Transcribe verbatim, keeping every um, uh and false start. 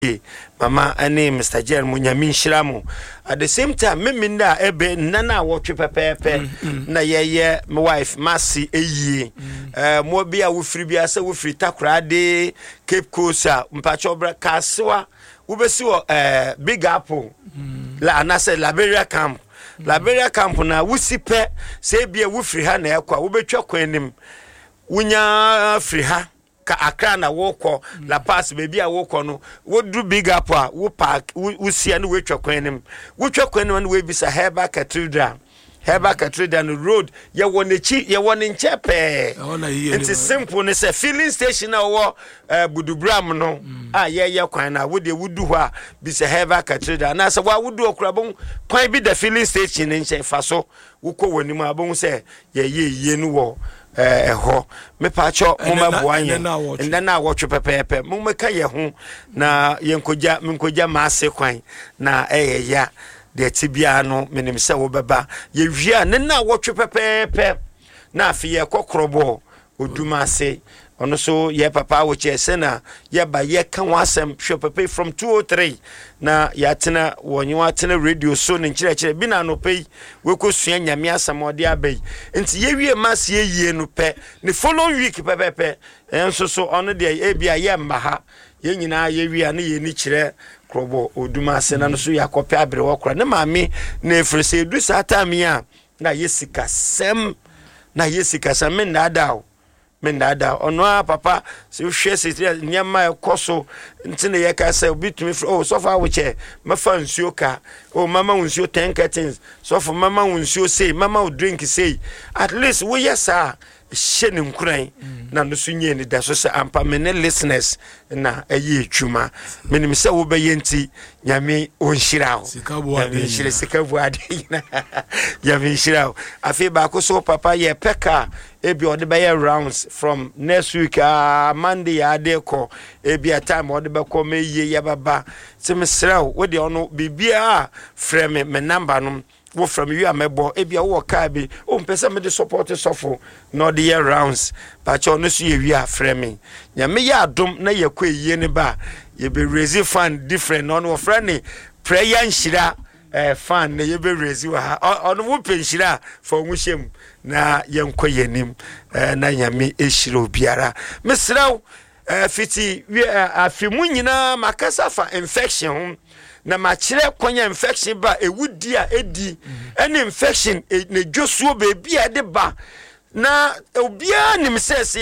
mama ane Mister Jen munyami nhyiramu at the same time me minda ebe nana wotwe pepepe na yeye my wife Masi eyie eh mo bia wo firi bia se wo firi takrade Cape Coast mpacho bra kasewa wo besi wo eh Big Apple la anase Liberia camp Liberia camp na wusipe se bia wo firi ha na ekwa wo betwa kwanim wunya firi ha ka Accra na woko La Paz baby a woko no wo do Big Apple a wo park wo sia no we twakwanim wo twakwanim no we bisa Herbal Cathedral Herbal Cathedral no road ye wonechi ye wonenchepe it's simple ne say filling station na wo Budubram no ah ye ye kwan na wo de wudu ho a bisa Herbal Cathedral na say wa wudu okurabon kwan bi the filling station nche fa so wo ko wanim abon say ye ye ye no wo eh ho me pacho moma boanye nda na wotwe pepepe moma ka ye ho na yenkoja menkoja maase kwan na eh ya de tibia no menim se wo beba ye hwia ne na wotwe pepepe na afi ye kokrobo oduma ase ono so ye papa wo chese na ye ba ye kan wasem hwe pepe from two oh three na ya tena wonyo atena radio so ne nkire kire bi na no pei we ko sua nyame asam ode abai nti ye wie mas ye yie no pe ne follow week pepepe enso so ono de e bia ye mba ha ye nyina ye wie na ye ni kire krobo oduma ase na no so yakope abre wokra ne maame na efrese edu satami a na yesika sem na yesika sem na dawo mendada ono a papa se hwe se nyama ekoso ntine ye ka se obitumi oh so fa wuche mafa nsuo ka oh mama nsuo ten curtains so for mama nsuo say mama drink say at least we yesa hye nkuran na no so nye ni da so se ampa mene listeners na ayi twuma menim se wo be yenti nyame onhirawo nyame nshire sikabu ade nyame nshirawo afi ba ko so papa ye peka ebi ode be rounds from next week uh, Monday ya de ko ebi a time ode be ko me ye ya baba se mesrawo we de ono bibia frame me number no wo from you amebo ebi a wo ka bi o mpesa me de support sofo no de year rounds ba cho no so ye wi a frame nyame ya adom na ye ko eyi ne ba ye be raise fan different no no friend prayer nshira eh fan na ye be raise wa ha ono wo penshira for nwuhyem na yenko yenim eh na nyame ehira obiara mesraw eh fiti afimu nyina makasa fa infection na machire kwanya infection ba ewudi a edi any infection ne josuo be bia de ba na obia nim sese